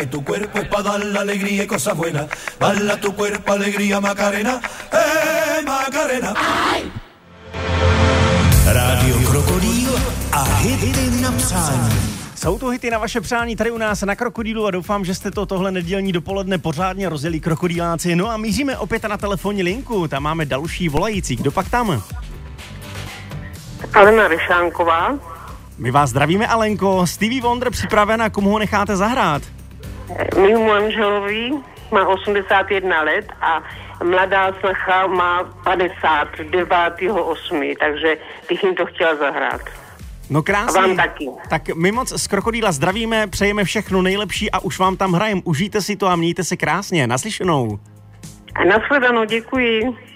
Tu cuerpo es pa' dar la alegría y cosas buenas. Bala tu cuerpo, alegría, Macarena. Macarena. Ay. Rádio Krokodýl a hity na přání. Jsou to hity na vaše přání tady u nás na Krokodýlu a doufám, že jste to tohle nedělní dopoledne pořádně rozjeli krokodýláci. No a míříme opět na telefonní linku, tam máme další volající. Kdo pak tam? Alena Ryšánková. My vás zdravíme, Alenko. Stevie Wonder připravena, komu ho necháte zahrát? Mému manželovi má 81 let a mladá snacha má 59.8., takže bych jim to chtěla zahrát. No krásně. A vám taky. Tak my moc z Krokodýla zdravíme, přejeme všechno nejlepší a už vám tam hrajem. Užijte si to a mějte se krásně. Naslyšenou. A nashledanou, děkuji.